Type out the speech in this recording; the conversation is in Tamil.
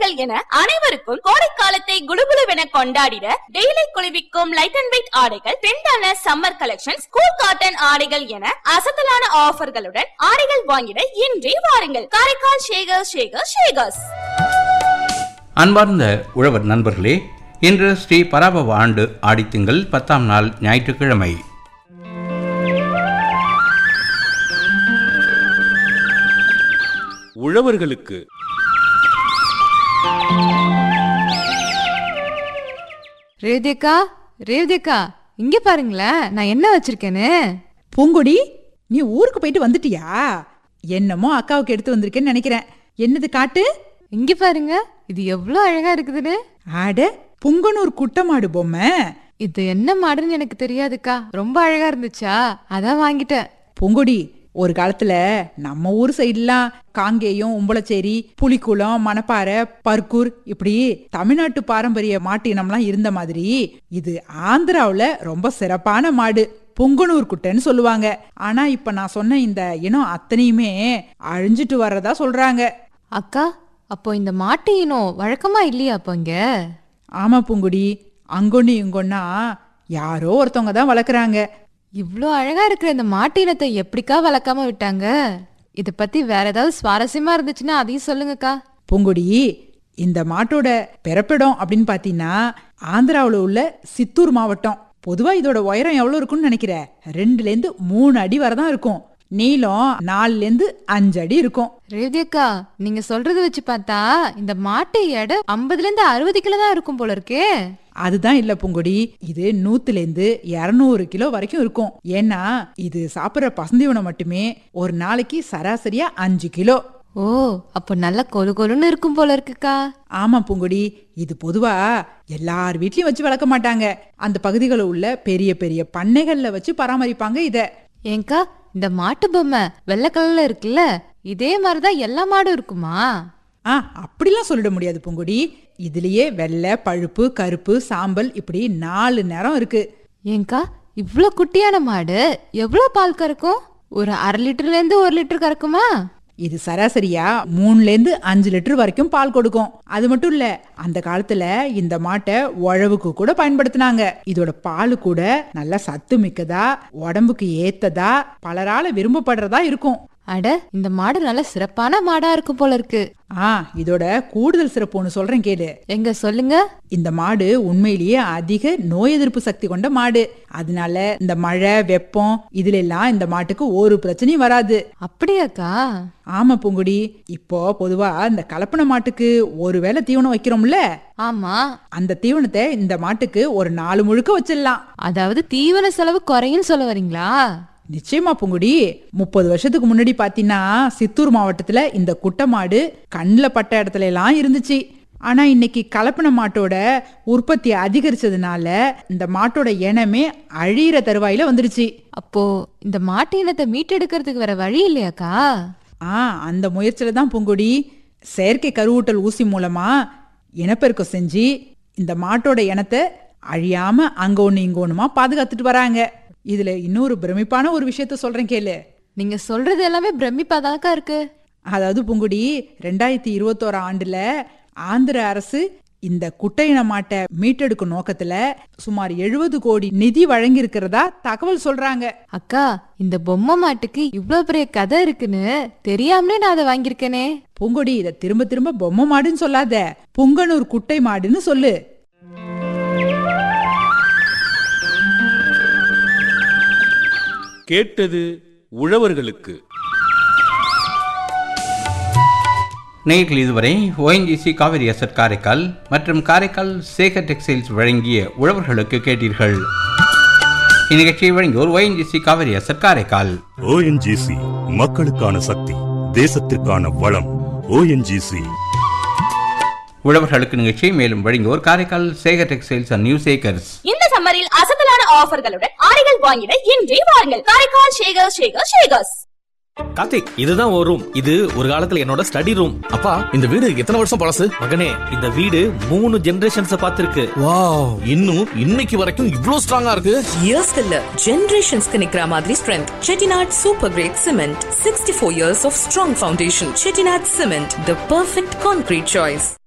ஆடைகள் என அனைவருக்கும் கோடை காலத்தை குளுகுளுவென கொண்டாடிட டெய்லி குளிர்விக்கும் லைட் அண்ட் வெயிட் ஆடைகள், ட்ரெண்டான சம்மர் கலெக்ஷன்ஸ், கூல் காட்டன் ஆடைகள் என அசத்தலான ஆஃபர்களுடன் ஆடைகள் வாங்கிட இன்றே வாருங்கள். காரைக்கால் ஷேகர்ஸ். அன்பார்ந்த உழவர் நண்பர்களே, இன்று ஸ்ரீ பராபவ ஆண்டு ஆடித்திங்கள் 10ஆம் நாள் ஞாயிற்றுக்கிழமை. உழவர்களுக்கு ரேவதியக்கா இங்க பாருங்களேன், நான் என்ன வச்சிருக்கேன்னு. பூங்கொடி, நீ ஊருக்கு போயிட்டு வந்துட்டியா? என்னமோ அக்காவுக்கு எடுத்து வந்திருக்கேன்னு நினைக்கிறேன். என்னது காட்டு. இங்க பாருங்க, இது எவ்வளவு அழகா இருக்குதுன்னு. ஆட, புங்கனூர் குட்டை மாடு பொம்மை. இது என்ன மாடுன்னு எனக்கு தெரியாதுக்கா, ரொம்ப அழகா இருந்துச்சா, அதான் வாங்கிட்டேன். பூங்கொடி, ஒரு காலத்துல நம்ம ஊர் சைடுலாம் காங்கேயம், உம்பளச்சேரி, புலிக்குளம், மணப்பாறை, பர்கூர் இப்படி தமிழ்நாட்டு பாரம்பரிய மாட்டு இனம்லாம் இருந்த மாதிரி இது ஆந்திராவுல ரொம்ப சிறப்பான மாடு, புங்கனூர் குட்டைன்னு சொல்லுவாங்க. ஆனா இப்ப நான் சொன்ன இந்த இனம் அத்தனையுமே அழிஞ்சிட்டு வர்றதா சொல்றாங்க. அக்கா, அப்போ இந்த மாட்டு இனம் வழக்கமா இல்லையா அப்போ இங்க? ஆமா பூங்குடி, அங்கொன்னு இங்கொன்னா யாரோ ஒருத்தவங்க தான் வளர்க்குறாங்க. இவ்ளோ அழகா இருக்கிற இந்த மாட்டு இனத்தை எப்படிக்கா வளர்க்காம விட்டாங்க? இத பத்தி வேற ஏதாவது சுவாரஸ்யமா இருந்துச்சுன்னா அதையும் சொல்லுங்கக்கா. பூங்குடி, இந்த மாட்டோட பிறப்பிடம் அப்படின்னு பாத்தீங்கன்னா ஆந்திராவில் உள்ள சித்தூர் மாவட்டம். பொதுவா இதோட உயரம் எவ்வளவு இருக்கும்னு நினைக்கிற? 2-3 அடி வரதான் இருக்கும். நீளம் 4-5 அடி இருக்கும். ரேவதியக்கா, நீங்க சொல்றது வச்சு பார்த்தா இந்த மாட்டு எடை 50-60 கிலோ தான் இருக்கும் போல இருக்கே. அதுதான் இல்ல பூங்கொடி, இது 100-200 கிலோ வரைக்கும் இருக்கும். ஏன்னா இது சாப்பிட்ற பசந்தீவனம் மட்டுமே ஒரு நாளைக்கு சராசரியா 5 கிலோ. ஓ, அப்ப நல்ல கொலு கொலுன்னு இருக்கும் போல இருக்குக்கா. ஆமா பூங்குடி, இது பொதுவா எல்லார் வீட்லயும் வச்சு வளர்க்க மாட்டாங்க. அந்த பகுதிகளில் உள்ள பெரிய பெரிய பண்ணைகள்ல வச்சு பராமரிப்பாங்க இத. ஏங்கா, இந்த மாட்டு பொம்மை வெள்ளை கலர்ல இருக்குல்ல, இதே மாதிரிதான் எல்லா மாடும் இருக்குமா? அப்படிலாம் சொல்லிட முடியாது பூங்குடி. இதுலயே வெள்ளை, பழுப்பு, கருப்பு, சாம்பல் இப்படி 4 நிறம் இருக்கு. ஏங்கா, இவ்ளோ குட்டியான மாடு எவ்வளவு பால் கறக்கும்? ஒரு 1/2 லிட்டர்ல இருந்து 1 லிட்டர் கறக்குமா? இது சராசரியா 3-5 லிட்டர் வரைக்கும் பால் கொடுக்கும். அது மட்டும் இல்ல, அந்த காலத்துல இந்த மாட்டை உழவுக்கு கூட பயன்படுத்தினாங்க. இதோட பால் கூட நல்ல சத்து மிக்கதா, உடம்புக்கு ஏத்ததா, பலரால விரும்பப்படுறதா இருக்கும். அட, இந்த மாடு நல்ல சிறப்பான மாடா இருக்கும் போல இருக்கு. இதோட கூடுதல் சிறப்பு ஒண்ணு சொல்றேன் கேளு. எங்க சொல்லுங்க. இந்த மாடு உண்மையிலேயே அதிக நோய் எதிர்ப்பு சக்தி கொண்ட மாடு. அதனால இந்த மழை, வெப்பம் இதுல எல்லாம் இந்த மாட்டுக்கு ஒரு பிரச்சனையும் வராது. அப்படியாக்கா? ஆமா பூங்குடி, இப்போ பொதுவா இந்த கலப்பன மாட்டுக்கு ஒரு வேளை தீவனம் வைக்கிறோம்ல, ஆமா, அந்த தீவனத்தை இந்த மாட்டுக்கு ஒரு 4 முழுக்க வச்சிடலாம். அதாவது தீவன செலவு குறையும் சொல்ல வரீங்களா? நிச்சயமா பூங்குடி. 30 வருஷத்துக்கு முன்னாடி பாத்தீங்கன்னா சித்தூர் மாவட்டத்துல இந்த குட்டை மாடு கண்ணில் பட்ட இடத்துல எல்லாம் இருந்துச்சு. ஆனா இன்னைக்கு கலப்பின மாட்டோட உற்பத்தி அதிகரிச்சதுனால இந்த மாட்டோட இனமே அழியிற தருவாயில வந்துடுச்சு. அப்போ இந்த மாட்டு இனத்தை மீட்டெடுக்கிறதுக்கு வேற வழி இல்லையாக்கா? அந்த முயற்சியில தான் பூங்குடி செயற்கை கருவூட்டல் ஊசி மூலமா இனப்பெருக்கம் செஞ்சு இந்த மாட்டோட இனத்தை அழியாம அங்க ஒண்ணு இங்க ஒண்ணுமா பாதுகாத்துட்டு வராங்க. இதுல இன்னொரு பிரமிப்பான ஒரு விஷயத்த சொல்றேன் கேளு. நீங்க சொல்றது எல்லாமே பிரமிப்பாதாக்கா இருக்கு. அதாவது பூங்குடி, 2021 ஆண்டுல ஆந்திர அரசு இந்த குட்டையின மாட்டை மீட்டெடுக்கும் நோக்கத்துல சுமார் 70 கோடி நிதி வழங்கி இருக்கிறதா தகவல் சொல்றாங்க. அக்கா, இந்த பொம்மை மாட்டுக்கு இவ்வளவு பெரிய கதை இருக்குன்னு தெரியாமலே நான் அதை வாங்கியிருக்கேனே. பூங்கொடி, இதை திரும்ப திரும்ப பொம்மை மாடுன்னு சொல்லாத, புங்கனூர் குட்டை மாடுன்னு சொல்லு. கேட்டது உழவர்களுக்கு. நேயர்கள் இதுவரை ONGC காவிரி அசட் காரைக்கால் மற்றும் காரைக்கால் சேகர் டெக்ஸ்டைல்ஸ் வழங்கிய உழவர்களுக்கு கேட்டீர்கள். இந்நிகழ்ச்சியை வழங்கியோர் ONGC Kaveri asset Karaikal. ONGC மக்களுக்கான சக்தி, தேசத்திற்கான வளம். ONGC. உழவர்களுக்கு நிகழ்ச்சியை மேலும் வழங்குவோர் Karaikal Sekar textiles and new Sekar's. இந்த சம்மரில் அசத்தலான ஆஃபர்களுடன் ஆடைகள் வாங்கிட இன்றே வாருங்கள். காரைக்கால் ஷேகர்ஸ். கார்த்திக், இதுதான் ஒரு ரூம். இது ஒரு காலத்துல என்னோட ஸ்டடி ரூம். அப்பா, இந்த வீடு எத்தனை வருஷம் பழசு? மகனே, இந்த வீடு 3 ஜெனரேஷன்ஸ் பார்த்திருக்கு. வாவ், இன்னும் இன்னைக்கு வரைக்கும் இவ்ளோ ஸ்ட்ராங்கா இருக்கு. இயர்ஸ் இல்ல, ஜெனரேஷன்ஸ்க்கு நிக்கிற மாதிரி strength. Chettinad super great cement, 64 years of strong foundation. Chettinad cement, the perfect concrete choice.